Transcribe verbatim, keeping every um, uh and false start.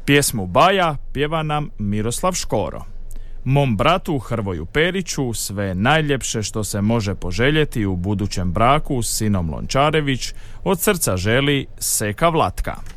Pjesmu Baja pjeva nam Miroslav Škoro. Mom bratu Hrvoju Periću sve najljepše što se može poželjeti u budućem braku s sinom Lončarević od srca želi Seka Vlatka.